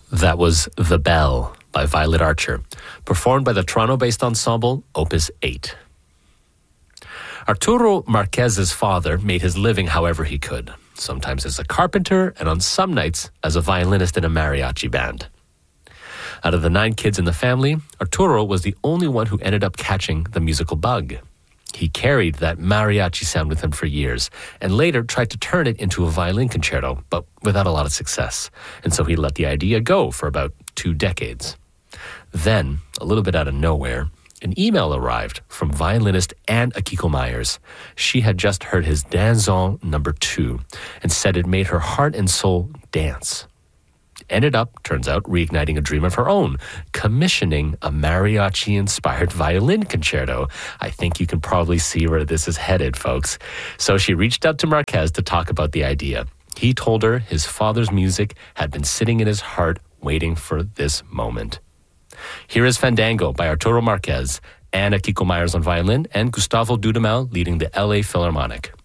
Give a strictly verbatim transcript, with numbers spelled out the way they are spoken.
That was The Bell by Violet Archer, performed by the Toronto-based ensemble Opus eight. Arturo Marquez's father made his living however he could, sometimes as a carpenter and on some nights as a violinist in a mariachi band. Out of the nine kids in the family, Arturo was the only one who ended up catching the musical bug. He carried that mariachi sound with him for years and later tried to turn it into a violin concerto, but without a lot of success. And so he let the idea go for about two decades. Then, a little bit out of nowhere, an email arrived from violinist Anne Akiko Myers. She had just heard his Danzon number two and said it made her heart and soul dance. Ended up, turns out, reigniting a dream of her own, commissioning a mariachi-inspired violin concerto. I think you can probably see where this is headed, folks. So she reached out to Marquez to talk about the idea. He told her his father's music had been sitting in his heart waiting for this moment. Here is Fandango by Arturo Marquez, Anne Akiko Myers on violin, and Gustavo Dudamel leading the L A Philharmonic.